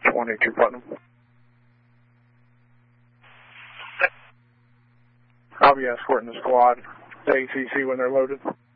22 Putnam. I'll be escorting the squad to ACC when they're loaded.